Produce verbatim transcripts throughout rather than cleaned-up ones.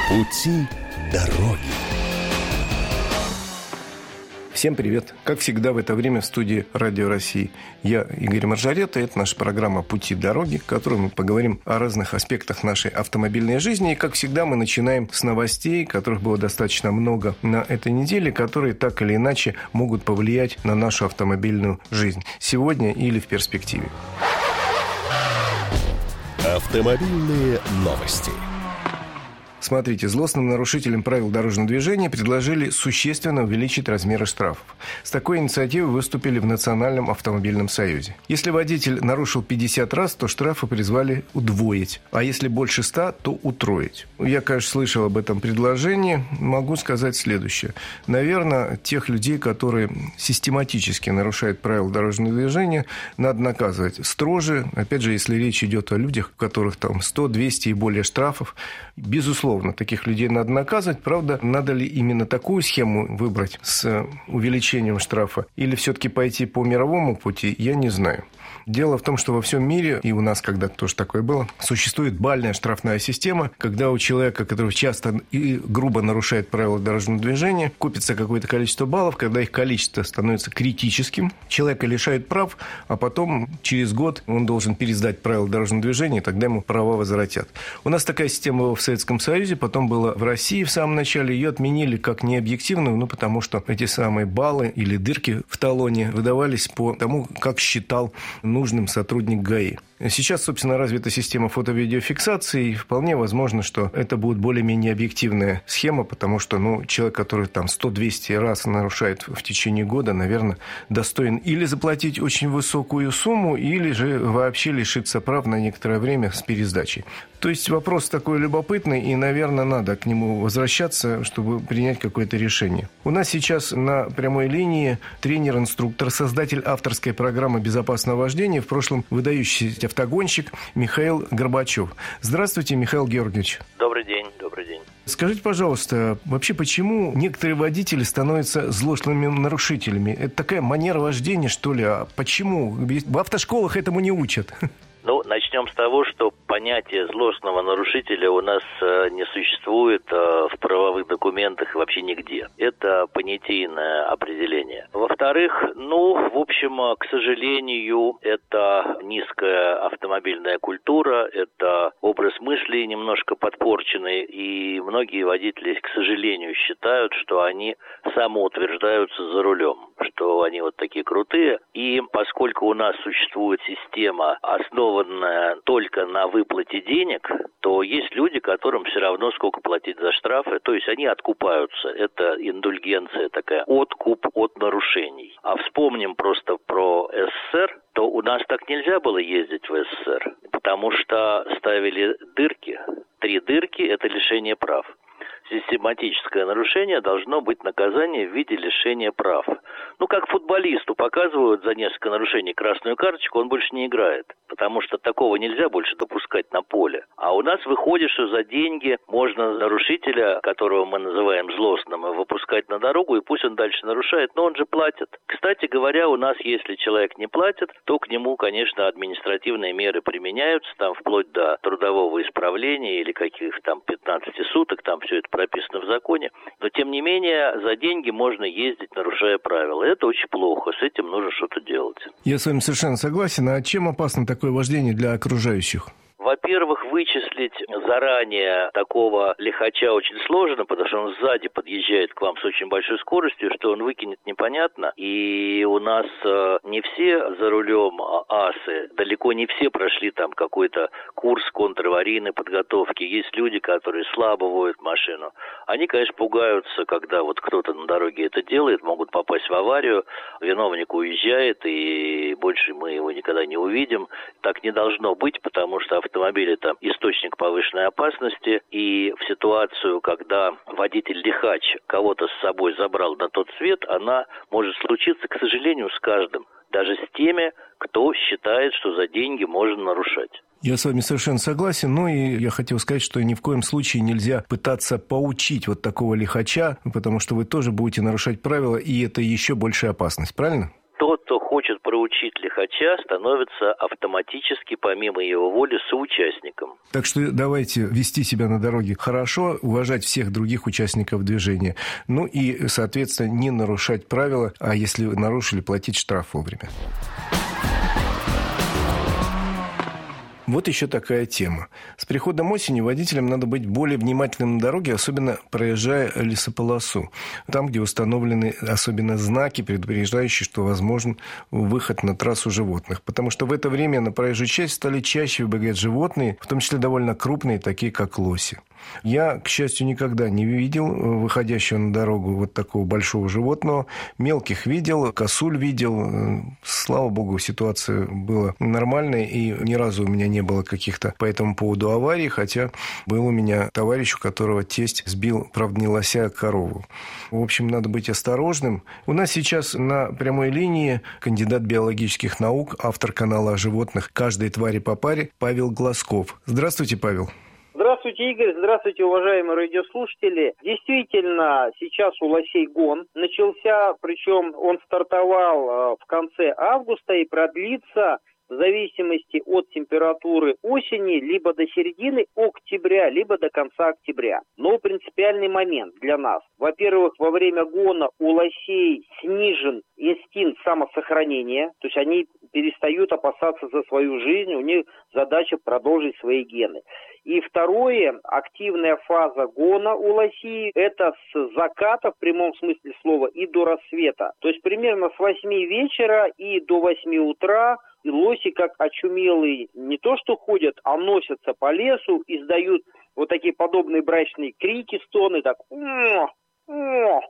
Пути дороги. Всем привет! Как всегда в это время в студии Радио России я, Игорь Маржарета, и это наша программа «Пути дороги», в которой мы поговорим о разных аспектах нашей автомобильной жизни. И, как всегда, мы начинаем с новостей, которых было достаточно много на этой неделе, которые так или иначе могут повлиять на нашу автомобильную жизнь сегодня или в перспективе. Автомобильные новости. Смотрите, злостным нарушителям правил дорожного движения предложили существенно увеличить размеры штрафов. С такой инициативой выступили в Национальном автомобильном союзе. Если водитель нарушил пятьдесят раз, то штрафы призвали удвоить, а если больше ста, то утроить. Я, конечно, слышал об этом предложении. Могу сказать следующее. Наверное, тех людей, которые систематически нарушают правила дорожного движения, надо наказывать строже. Опять же, если речь идет о людях, у которых там сто, двести и более штрафов, безусловно, таких людей надо наказывать. Правда, надо ли именно такую схему выбрать с увеличением штрафа или все-таки пойти по мировому пути, я не знаю. Дело в том, что во всем мире, и у нас когда-то тоже такое было, существует бальная штрафная система, когда у человека, который часто и грубо нарушает правила дорожного движения, копится какое-то количество баллов, когда их количество становится критическим, человека лишают прав, а потом через год он должен пересдать правила дорожного движения, и тогда ему права возвратят. У нас такая система была в Советском Союзе, потом была в России в самом начале, ее отменили как необъективную, ну, потому что эти самые баллы или дырки в талоне выдавались по тому, как считал нужным сотрудник ГАИ. Сейчас, собственно, развита система фото-видеофиксации, и вполне возможно, что это будет более-менее объективная схема, потому что ну, человек, который там сто-двести раз нарушает в течение года, наверное, достоин или заплатить очень высокую сумму, или же вообще лишиться прав на некоторое время с пересдачей. То есть вопрос такой любопытный, и, наверное, надо к нему возвращаться, чтобы принять какое-то решение. У нас сейчас на прямой линии тренер-инструктор, создатель авторской программы «Безопасного вождения», в прошлом выдающийся автогонщик Михаил Горбачев. Здравствуйте, Михаил Георгиевич. Добрый день, добрый день. Скажите, пожалуйста, вообще почему некоторые водители становятся злостными нарушителями? Это такая манера вождения, что ли? А почему? Ведь в автошколах этому не учат. Ну, начнем с того, что понятие злостного нарушителя у нас э, не существует э, в правовых документах и вообще нигде. Это понятийное определение. Во-вторых, ну, в общем, э, к сожалению, это низкая автомобильная культура, это образ мысли немножко подпорченный, и многие водители, к сожалению, считают, что они самоутверждаются за рулем, что они вот такие крутые. И поскольку у нас существует система, основанная только на выплате денег, то есть люди, которым все равно сколько платить за штрафы, то есть они откупаются. Это индульгенция такая, откуп от нарушений. А вспомним просто про СССР, то у нас так нельзя было ездить в СССР, потому что ставили дырки. Три дырки – это лишение прав. Систематическое нарушение должно быть наказание в виде лишения прав. Ну, как футболисту показывают за несколько нарушений красную карточку, он больше не играет, потому что такого нельзя больше допускать на поле. А у нас выходит, что за деньги можно нарушителя, которого мы называем злостным, выпускать на дорогу, и пусть он дальше нарушает, но он же платит. Кстати говоря, у нас, если человек не платит, то к нему, конечно, административные меры применяются, там вплоть до трудового исправления или каких-то там пятнадцати суток, там все это прописано в законе, но тем не менее за деньги можно ездить, нарушая правила. Это очень плохо, с этим нужно что-то делать. Я с вами совершенно согласен. А чем опасно такое вождение для окружающих? Во-первых, вычислить заранее такого лихача очень сложно, потому что он сзади подъезжает к вам с очень большой скоростью, что он выкинет непонятно. И у нас э, не все за рулем асы, далеко не все прошли там какой-то курс контраварийной подготовки. Есть люди, которые слабо водят машину. Они, конечно, пугаются, когда вот кто-то на дороге это делает, могут попасть в аварию, виновник уезжает, и больше мы его никогда не увидим. Так не должно быть, потому что автомобиль – это источник повышенной опасности, и в ситуацию, когда водитель-лихач кого-то с собой забрал на тот свет, она может случиться, к сожалению, с каждым, даже с теми, кто считает, что за деньги можно нарушать. Я с вами совершенно согласен, но и я хотел сказать, что ни в коем случае нельзя пытаться поучить вот такого лихача, потому что вы тоже будете нарушать правила, и это еще большая опасность, правильно? Тот, кто хочет проучить лихача, становится автоматически, помимо его воли, соучастником. Так что давайте вести себя на дороге хорошо, уважать всех других участников движения. Ну и, соответственно, не нарушать правила, а если нарушили, платить штраф вовремя. Вот еще такая тема. С приходом осени водителям надо быть более внимательным на дороге, особенно проезжая лесополосу. Там, где установлены особенно знаки, предупреждающие, что возможен выход на трассу животных. Потому что в это время на проезжую часть стали чаще выбегать животные, в том числе довольно крупные, такие как лоси. Я, к счастью, никогда не видел выходящего на дорогу вот такого большого животного. Мелких видел, косуль видел. Слава богу, ситуация была нормальная, и ни разу у меня не было каких-то по этому поводу аварий, хотя был у меня товарищ, у которого тесть сбил, правда, не лося, а корову. В общем, надо быть осторожным. У нас сейчас на прямой линии кандидат биологических наук, автор канала о животных «Каждой твари по паре» Павел Глазков. Здравствуйте, Павел. Здравствуйте, Игорь. Здравствуйте, уважаемые радиослушатели. Действительно, сейчас у лосей гон начался, причем он стартовал в конце августа и продлится в зависимости от температуры осени либо до середины октября, либо до конца октября. Но принципиальный момент для нас. Во-первых, во время гона у лосей снижен инстинкт самосохранения, то есть они перестают опасаться за свою жизнь, у них задача продолжить свои гены. И второе, активная фаза гона у лосей – это с заката, в прямом смысле слова, и до рассвета. То есть примерно с восьми вечера и до восьми утра лоси, как очумелые, не то что ходят, а носятся по лесу, издают вот такие подобные брачные крики, стоны, так «О! О!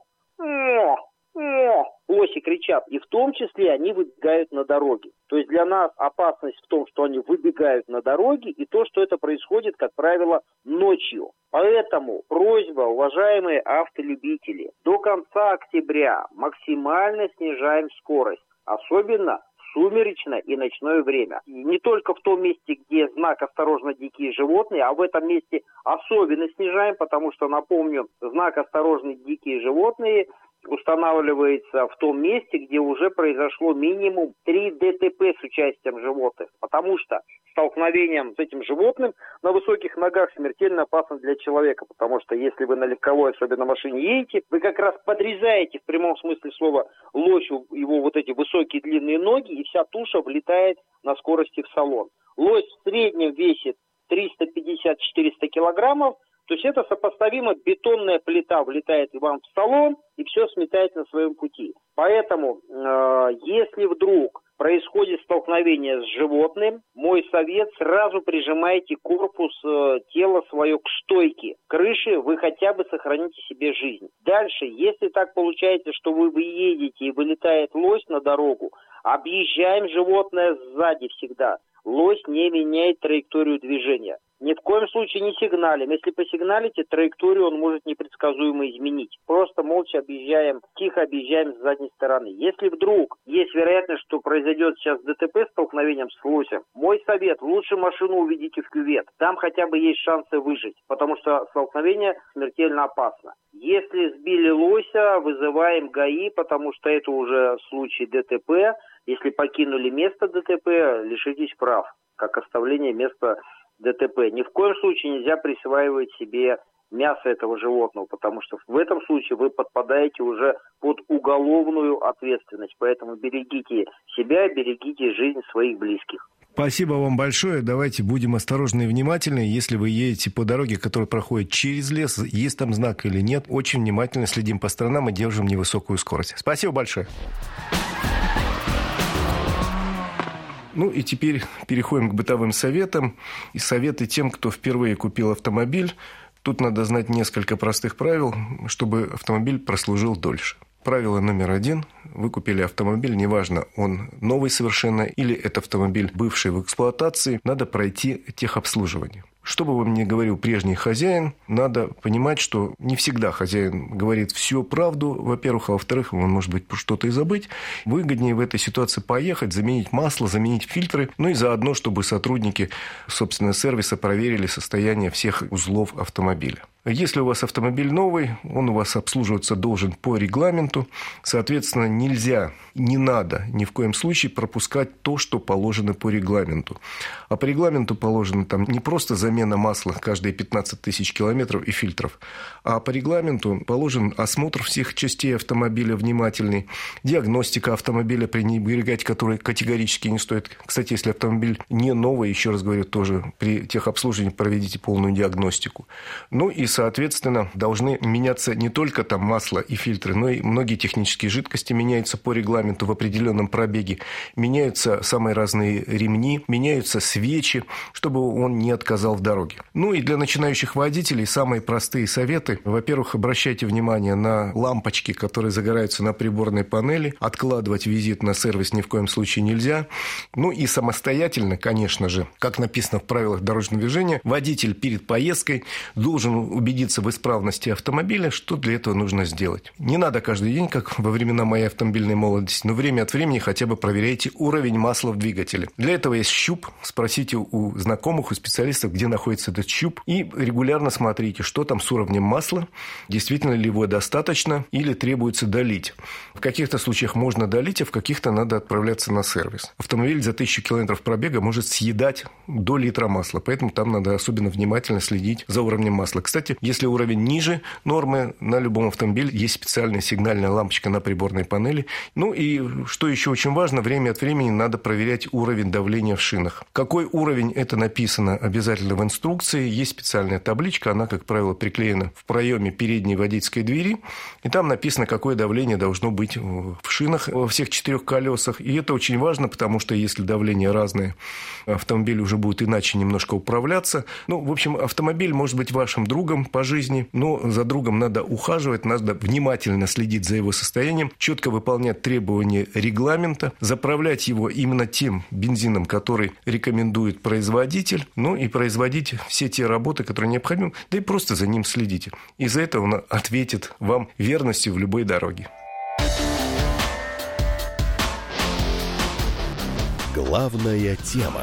О! О!» Лоси кричат, и в том числе они выбегают на дороге. То есть для нас опасность в том, что они выбегают на дороге, и то, что это происходит, как правило, ночью. Поэтому просьба, уважаемые автолюбители, до конца октября максимально снижаем скорость, особенно сумеречное и ночное время. И не только в том месте, где знак «Осторожно, дикие животные», а в этом месте особенно снижаем, потому что, напомню, знак «Осторожно, дикие животные» устанавливается в том месте, где уже произошло минимум три ДТП с участием животных, потому что столкновением с этим животным на высоких ногах смертельно опасно для человека, потому что если вы на легковой, особенно машине, едете, вы как раз подрезаете в прямом смысле слова лосю его вот эти высокие длинные ноги, и вся туша влетает на скорости в салон. Лось в среднем весит триста пятьдесят - четыреста килограммов, то есть это сопоставимо, бетонная плита влетает вам в салон и все сметает на своем пути. Поэтому, э, если вдруг происходит столкновение с животным, мой совет: сразу прижимайте корпус э, тела свое к стойке крыши, вы хотя бы сохраните себе жизнь. Дальше, если так получается, что вы, вы едете и вылетает лось на дорогу, объезжаем животное сзади всегда. Лось не меняет траекторию движения. Ни в коем случае не сигналим. Если посигналите, траекторию он может непредсказуемо изменить. Просто молча объезжаем, тихо объезжаем с задней стороны. Если вдруг есть вероятность, что произойдет сейчас ДТП с столкновением с лосем, мой совет: лучше машину уведите в кювет. Там хотя бы есть шансы выжить, потому что столкновение смертельно опасно. Если сбили лося, вызываем ГАИ, потому что это уже случай ДТП. Если покинули место ДТП, лишитесь прав, как оставление места ДТП. Ни в коем случае нельзя присваивать себе мясо этого животного, потому что в этом случае вы подпадаете уже под уголовную ответственность. Поэтому берегите себя, берегите жизнь своих близких. Спасибо вам большое. Давайте будем осторожны и внимательны. Если вы едете по дороге, которая проходит через лес, есть там знак или нет, очень внимательно следим по сторонам и держим невысокую скорость. Спасибо большое. Ну и теперь переходим к бытовым советам. И советы тем, кто впервые купил автомобиль. Тут надо знать несколько простых правил, чтобы автомобиль прослужил дольше. Правило номер один. Вы купили автомобиль, неважно, он новый совершенно или это автомобиль, бывший в эксплуатации, надо пройти техобслуживание. Что бы вам ни говорил прежний хозяин, надо понимать, что не всегда хозяин говорит всю правду, во-первых, а во-вторых, он может быть что-то и забыть. Выгоднее в этой ситуации поехать, заменить масло, заменить фильтры, ну и заодно, чтобы сотрудники, собственно, сервиса проверили состояние всех узлов автомобиля. Если у вас автомобиль новый, он у вас обслуживаться должен по регламенту. Соответственно, нельзя, не надо ни в коем случае пропускать то, что положено по регламенту. А по регламенту положено там не просто замена масла каждые пятнадцать тысяч километров и фильтров, а по регламенту положен осмотр всех частей автомобиля внимательный, диагностика автомобиля, пренебрегать которой категорически не стоит. Кстати, если автомобиль не новый, еще раз говорю, тоже при техобслуживании проведите полную диагностику. Ну и, соответственно, должны меняться не только там масло и фильтры, но и многие технические жидкости меняются по регламенту в определенном пробеге. Меняются самые разные ремни, меняются свечи, чтобы он не отказал в дороге. Ну и для начинающих водителей самые простые советы. Во-первых, обращайте внимание на лампочки, которые загораются на приборной панели. Откладывать визит на сервис ни в коем случае нельзя. Ну и самостоятельно, конечно же, как написано в правилах дорожного движения, водитель перед поездкой должен убедиться в исправности автомобиля. Что для этого нужно сделать? Не надо каждый день, как во времена моей автомобильной молодости, но время от времени хотя бы проверяйте уровень масла в двигателе. Для этого есть щуп. Спросите у знакомых, у специалистов, где находится этот щуп, и регулярно смотрите, что там с уровнем масла, действительно ли его достаточно или требуется долить. В каких-то случаях можно долить, а в каких-то надо отправляться на сервис. Автомобиль за тысячу километров пробега может съедать до литра масла, поэтому там надо особенно внимательно следить за уровнем масла. Кстати, если уровень ниже нормы, на любом автомобиле есть специальная сигнальная лампочка на приборной панели. Ну и, что еще очень важно, время от времени надо проверять уровень давления в шинах. Какой уровень, это написано обязательно в инструкции. Есть специальная табличка, она, как правило, приклеена в проеме передней водительской двери. И там написано, какое давление должно быть в шинах во всех четырех колесах. И это очень важно, потому что если давление разное, автомобиль уже будет иначе немножко управляться. Ну, в общем, автомобиль может быть вашим другом по жизни, но за другом надо ухаживать, надо внимательно следить за его состоянием, четко выполнять требования регламента, заправлять его именно тем бензином, который рекомендует производитель, ну и производить все те работы, которые необходимы, да и просто за ним следите. И за это он ответит вам верностью в любой дороге. Главная тема.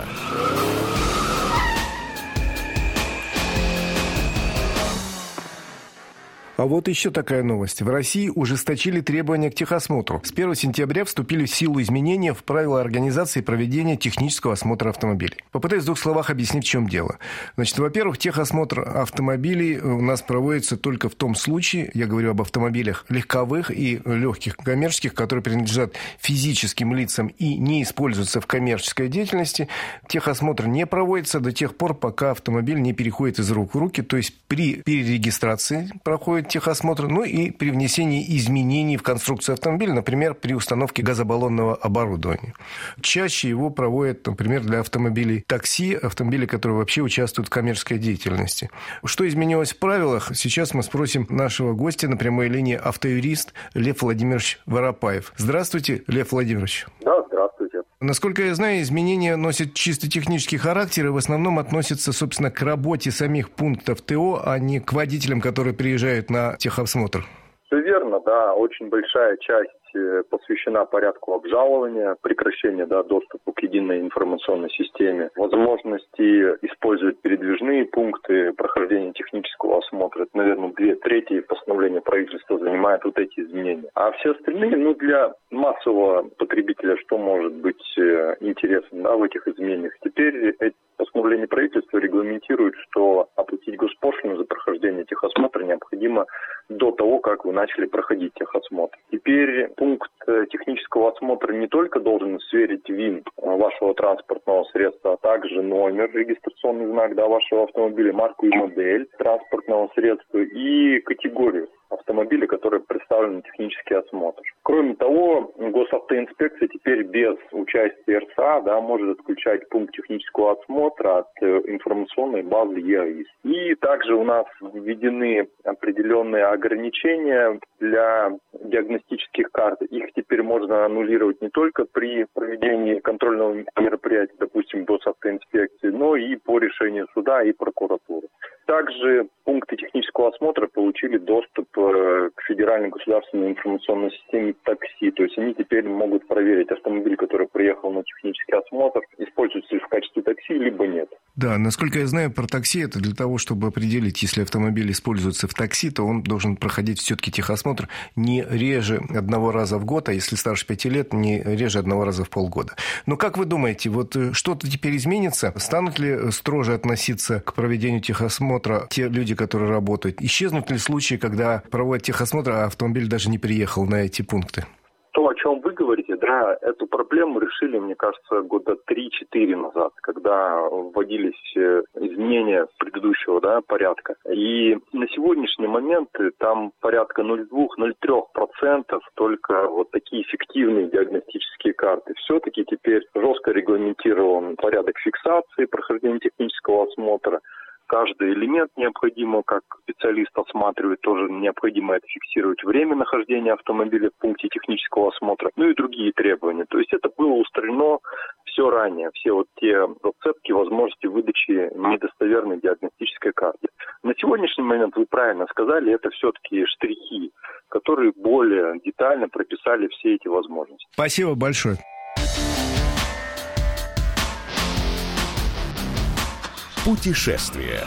А вот еще такая новость. В России ужесточили требования к техосмотру. С первого сентября вступили в силу изменения в правила организации проведения технического осмотра автомобилей. Попытаюсь в двух словах объяснить, в чем дело. Значит, во-первых, техосмотр автомобилей у нас проводится только в том случае, я говорю об автомобилях легковых и легких коммерческих, которые принадлежат физическим лицам и не используются в коммерческой деятельности. Техосмотр не проводится до тех пор, пока автомобиль не переходит из рук в руки, то есть при перерегистрации проходит техосмотр, ну и при внесении изменений в конструкцию автомобиля, например, при установке газобаллонного оборудования. Чаще его проводят, например, для автомобилей такси, автомобилей, которые вообще участвуют в коммерческой деятельности. Что изменилось в правилах? Сейчас мы спросим нашего гостя на прямой линии, автоюрист Лев Владимирович Воропаев. Здравствуйте, Лев Владимирович. Да, здравствуйте. Насколько я знаю, изменения носят чисто технический характер и в основном относятся, собственно, к работе самих пунктов ТО, а не к водителям, которые приезжают на техосмотр. Все верно, да. Очень большая часть посвящена порядку обжалования, прекращения да, доступа к единой информационной системе, возможности использовать передвижные пункты прохождения технического осмотра. Это, наверное, две трети постановления правительства занимают вот эти изменения. А все остальные, ну, для массового потребителя, что может быть интересно да, в этих изменениях? Теперь эти постановления правительства регламентируют, что оплатить госпошлину за прохождение техосмотра необходимо до того, как вы начали проходить техосмотр. Теперь пункт технического осмотра не только должен сверить ВИН вашего транспортного средства, а также номер, регистрационный знак да, вашего автомобиля, марку и модель транспортного средства и категорию автомобиля, который представлен на технический осмотр. Кроме того, госавтоинспекция теперь без участия РСА да, может отключать пункт технического осмотра от информационной базы ЕАИС. И также у нас введены определенные ограничения для диагностических карт. Их теперь можно аннулировать не только при проведении контрольного мероприятия, допустим, госавтоинспекции, но и по решению суда и прокуратуры. Также пункты технического осмотра получили доступ к федеральной государственной информационной системе такси. То есть они теперь могут проверить автомобиль, который приехал на технический осмотр, используется ли в качестве такси, либо нет. Да, насколько я знаю, про такси это для того, чтобы определить, если автомобиль используется в такси, то он должен проходить все-таки техосмотр не реже одного раза в год, а если старше пяти лет, не реже одного раза в полгода. Но как вы думаете, вот что-то теперь изменится? Станут ли строже относиться к проведению техосмотра те люди, которые работают? Исчезнут ли случаи, когда проводят техосмотр, а автомобиль даже не приехал на эти пункты? То, о чем вы говорите, да, эту проблему решили, мне кажется, года три-четыре назад, когда вводились изменения предыдущего, да, порядка. И на сегодняшний момент там порядка ноль целых две десятых - ноль целых три десятых процента только вот такие фиктивные диагностические карты. Все-таки теперь жестко регламентирован порядок фиксации прохождения технического осмотра. Каждый элемент необходимо, как специалист осматривает, тоже необходимо это фиксировать, время нахождения автомобиля в пункте технического осмотра, ну и другие требования. То есть это было устранено все ранее, все вот те зацепки, возможности выдачи недостоверной диагностической карты. На сегодняшний момент, вы правильно сказали, это все-таки штрихи, которые более детально прописали все эти возможности. Спасибо большое. Путешествие.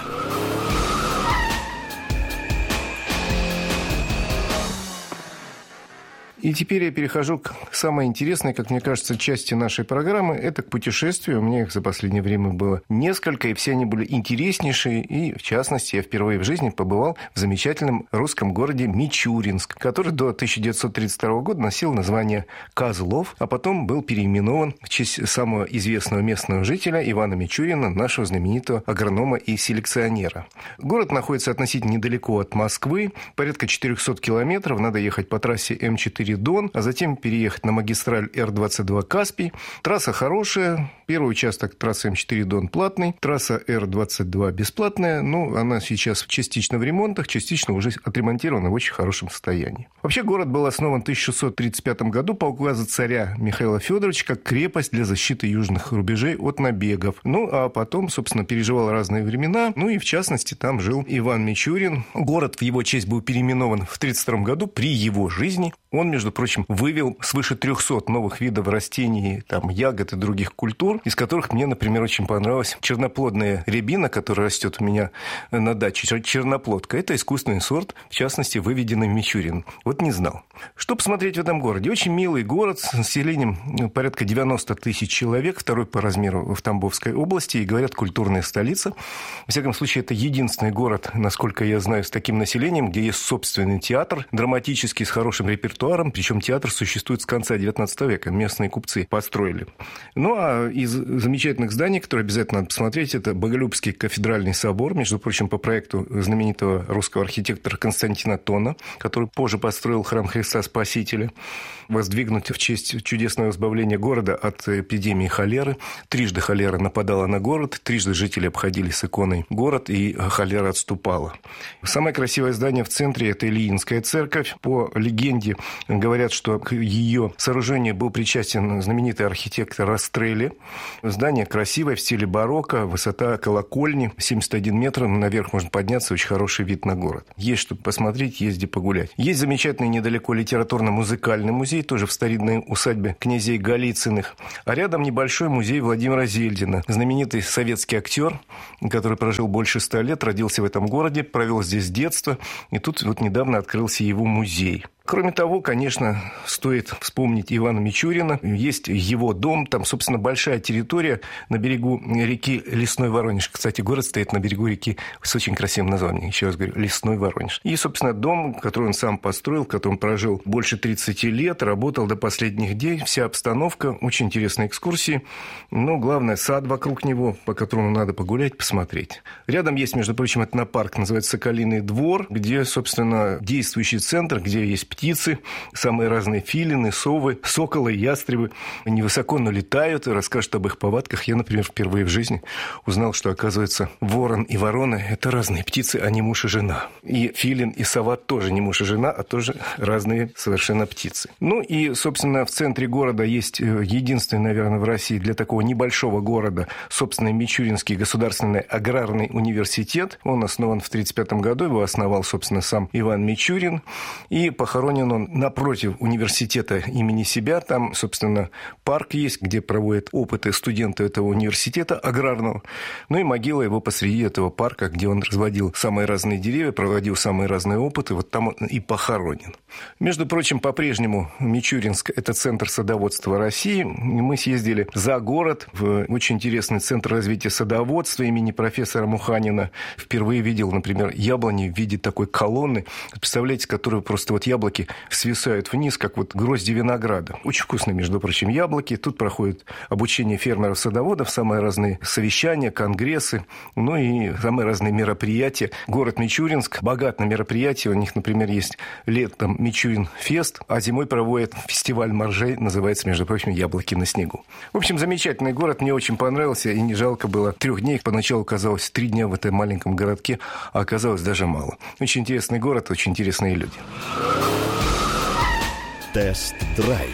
И теперь я перехожу к самой интересной, как мне кажется, части нашей программы. Это к путешествию. У меня их за последнее время было несколько, и все они были интереснейшие. И, в частности, я впервые в жизни побывал в замечательном русском городе Мичуринск, который до тысяча девятьсот тридцать второго года носил название Козлов, а потом был переименован в честь самого известного местного жителя Ивана Мичурина, нашего знаменитого агронома и селекционера. Город находится относительно недалеко от Москвы, порядка четырехсот километров. Надо ехать по трассе эм четыре Дон, а затем переехать на магистраль эр двадцать два Каспий. Трасса хорошая. Первый участок трассы эм четыре Дон платный, трасса эр двадцать два бесплатная. Ну, она сейчас частично в ремонтах, частично уже отремонтирована в очень хорошем состоянии. Вообще, город был основан в тысяча шестьсот тридцать пятом году по указу царя Михаила Федоровича как крепость для защиты южных рубежей от набегов. Ну, а потом, собственно, переживал разные времена. Ну, и в частности, там жил Иван Мичурин. Город в его честь был переименован в тридцать втором году при его жизни. Он, между прочим, вывел свыше трехсот новых видов растений, там, ягод и других культур, из которых мне, например, очень понравилась черноплодная рябина, которая растет у меня на даче. Черноплодка. Это искусственный сорт, в частности, выведенный Мичурин. Вот не знал. Что посмотреть в этом городе? Очень милый город с населением порядка девяносто тысяч человек, второй по размеру в Тамбовской области, и, говорят, культурная столица. Во всяком случае, это единственный город, насколько я знаю, с таким населением, где есть собственный театр драматический с хорошим репертуаром, причем театр существует с конца девятнадцатого века, местные купцы построили. Ну, а из замечательных зданий, которые обязательно надо посмотреть, это Боголюбский кафедральный собор, между прочим, по проекту знаменитого русского архитектора Константина Тона, который позже построил храм Христа Спасителя, воздвигнут в честь чудесного избавления города от эпидемии холеры. Трижды холера нападала на город, трижды жители обходили с иконой город, и холера отступала. Самое красивое здание в центре – это Ильинская церковь. По легенде говорят, что к ее сооружению был причастен знаменитый архитектор Растрелли. Здание красивое, в стиле барокко, высота колокольни семьдесят один метр, наверх можно подняться, очень хороший вид на город. Есть что посмотреть, езди погулять. Есть замечательный недалеко литературно-музыкальный музей, тоже в старинной усадьбе князей Голицыных. А рядом небольшой музей Владимира Зельдина, знаменитый советский актер, который прожил больше ста лет, родился в этом городе, провел здесь детство, и тут вот недавно открылся его музей. Кроме того, конечно, стоит вспомнить Ивана Мичурина. Есть его дом, там, собственно, большая территория на берегу реки Лесной Воронеж. Кстати, город стоит на берегу реки с очень красивым названием, еще раз говорю, Лесной Воронеж. И, собственно, дом, который он сам построил, в котором прожил больше тридцати лет, работал до последних дней. Вся обстановка, очень интересные экскурсии. Но главное, сад вокруг него, по которому надо погулять, посмотреть. Рядом есть, между прочим, этнопарк, называется Соколиный двор, где, собственно, действующий центр, где есть птицы, самые разные филины, совы, соколы, ястребы. Они высоко, но летают и расскажут об их повадках. Я, например, впервые в жизни узнал, что, оказывается, ворон и ворона – это разные птицы, а не муж и жена. И филин, и сова тоже не муж и жена, а тоже разные совершенно птицы. Ну и, собственно, в центре города есть единственный, наверное, в России для такого небольшого города собственный Мичуринский государственный аграрный университет. Он основан в тридцать пятом году, его основал, собственно, сам Иван Мичурин. И похоронен он напротив университета имени себя. Там, собственно, парк есть, где проводят опыты студенты этого университета аграрного. Ну и могила его посреди этого парка, где он разводил самые разные деревья, проводил самые разные опыты. Вот там он и похоронен. Между прочим, по-прежнему Мичуринск – это центр садоводства России. Мы съездили за город в очень интересный центр развития садоводства имени профессора Муханина. Впервые видел, например, яблони в виде такой колонны. Представляете, которые просто вот яблоки свисают вниз, как вот грозди винограда. Очень вкусные, между прочим, яблоки. Тут проходит обучение фермеров-садоводов, самые разные совещания, конгрессы, ну и самые разные мероприятия. Город Мичуринск богат на мероприятия. У них, например, есть летом Мичурин-фест, а зимой проводят фестиваль моржей, называется, между прочим, «Яблоки на снегу». В общем, замечательный город, мне очень понравился, и не жалко было трех дней. Поначалу казалось три дня в этом маленьком городке, а оказалось даже мало. Очень интересный город, очень интересные люди. Тест-драйв.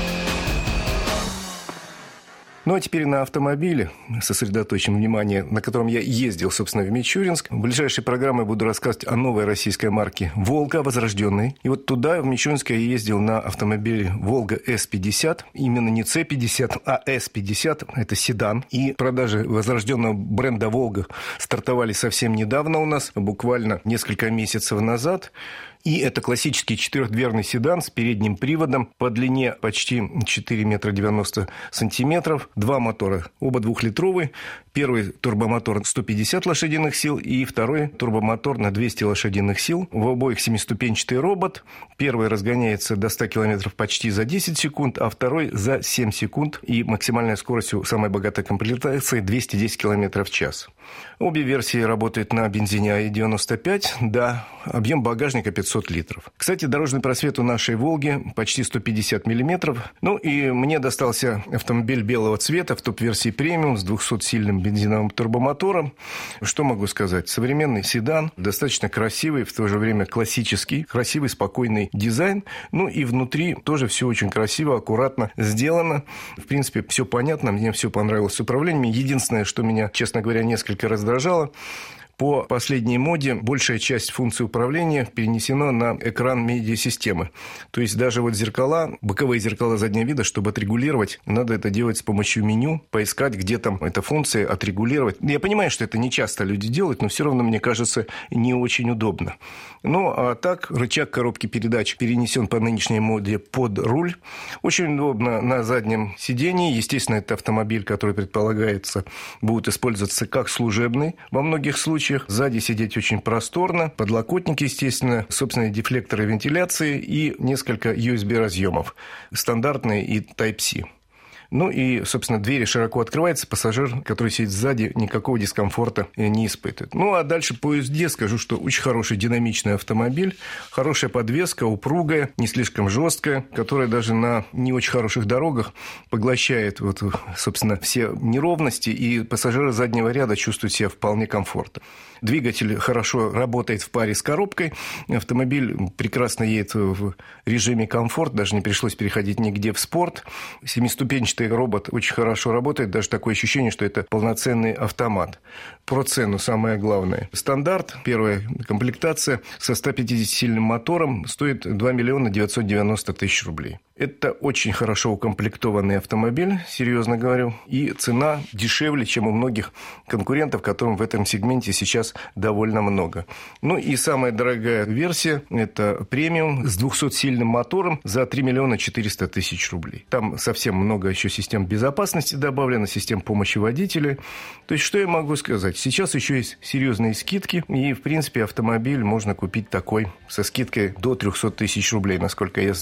Ну, а теперь на автомобиле сосредоточим внимание, на котором я ездил, собственно, в Мичуринск. В ближайшей программе я буду рассказывать о новой российской марке «Волга» возрожденной. И вот туда, в Мичуринск, я ездил на автомобиле «Волга эс пятьдесят». Именно не цэ пятьдесят, а эс пятьдесят. Это седан. И продажи возрожденного бренда «Волга» стартовали совсем недавно у нас, буквально несколько месяцев назад. И это классический четырехдверный седан с передним приводом по длине почти четыре метра девяносто сантиметров. Два мотора, оба двухлитровые. Первый турбомотор сто пятьдесят лошадиных сил и второй турбомотор на двести лошадиных сил. В обоих семиступенчатый робот. Первый разгоняется до ста километров почти за десять секунд, а второй за семь секунд. И максимальная скорость у самой богатой комплектации двести десять километров в час. Обе версии работают на бензине а и девяносто пять. Да, объем багажника пятьсот литров. Кстати, дорожный просвет у нашей «Волги» почти сто пятьдесят миллиметров. Ну и мне достался автомобиль белого цвета в топ-версии премиум с двухсотсильным бензиновым турбомотором. Что могу сказать? Современный седан, достаточно красивый, в то же время классический, красивый, спокойный дизайн. Ну и внутри тоже все очень красиво, аккуратно сделано. В принципе, все понятно, мне все понравилось с управлением. Единственное, что меня, честно говоря, несколько раздражало, по последней моде большая часть функций управления перенесена на экран медиасистемы. То есть даже вот зеркала, боковые зеркала заднего вида, чтобы отрегулировать, надо это делать с помощью меню, поискать, где там эта функция, отрегулировать. Я понимаю, что это не часто люди делают, но все равно, мне кажется, не очень удобно. Ну, а так, рычаг коробки передач перенесен по нынешней моде под руль. Очень удобно на заднем сидении. Естественно, это автомобиль, который предполагается, будет использоваться как служебный во многих случаях. Сзади сидеть очень просторно, подлокотники, естественно, собственные дефлекторы вентиляции и несколько ю эс би-разъемов, стандартные и Type-C. Ну и, собственно, двери широко открываются, пассажир, который сидит сзади, никакого дискомфорта не испытывает. Ну, а дальше по езде скажу, что очень хороший динамичный автомобиль, хорошая подвеска, упругая, не слишком жесткая, которая даже на не очень хороших дорогах поглощает, вот, собственно, все неровности, и пассажиры заднего ряда чувствуют себя вполне комфортно. Двигатель хорошо работает в паре с коробкой. Автомобиль прекрасно едет в режиме комфорт, даже не пришлось переходить нигде в спорт. Семиступенчатый робот очень хорошо работает, даже такое ощущение, что это полноценный автомат. Про цену самое главное. Стандарт, первая комплектация со ста пятидесятисильным мотором стоит два миллиона девятьсот девяносто тысяч рублей. Это очень хорошо укомплектованный автомобиль, серьезно говорю, и цена дешевле, чем у многих конкурентов, которым в этом сегменте сейчас довольно много. Ну и самая дорогая версия – это премиум с двухсотсильным мотором за три миллиона четыреста тысяч рублей. Там совсем много еще систем безопасности добавлено, систем помощи водителю. То есть, что я могу сказать? Сейчас еще есть серьезные скидки, и, в принципе, автомобиль можно купить такой со скидкой до триста тысяч рублей, насколько я знаю.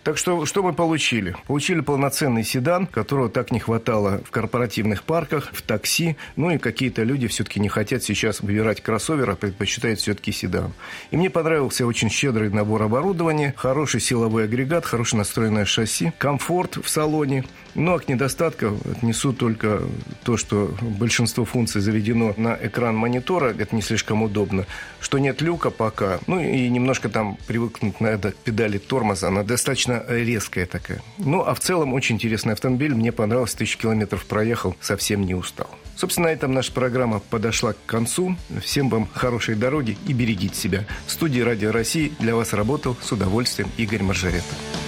Так что, что мы получили? Получили полноценный седан, которого так не хватало в корпоративных парках, в такси. Ну и какие-то люди все-таки не хотят сейчас выбирать кроссовер, а предпочитают все-таки седан. И мне понравился очень щедрый набор оборудования, хороший силовой агрегат, хорошо настроенное шасси, комфорт в салоне. Ну а к недостаткам отнесу только то, что большинство функций заведено на экран монитора, это не слишком удобно, что нет люка пока, ну и немножко там привыкнуть надо к педали тормоза, она достаточно резкая такая. Ну а в целом очень интересный автомобиль, мне понравился, тысячу километров проехал, совсем не устал. Собственно, на этом наша программа подошла к концу. Всем вам хорошей дороги и берегите себя. В студии Радио России для вас работал с удовольствием Игорь Маржарета.